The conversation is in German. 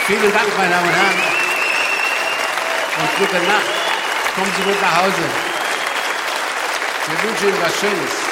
Vielen Dank, meine Damen und Herren. Und gute Nacht. Kommen Sie gut nach Hause. Wir wünschen Ihnen was Schönes.